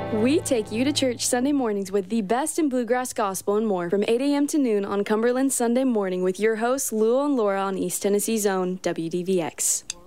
We take you to church Sunday mornings with the best in bluegrass gospel and more from 8 a.m. to noon on Cumberland Sunday Morning with your hosts, Lou and Laura on East Tennessee's own WDVX.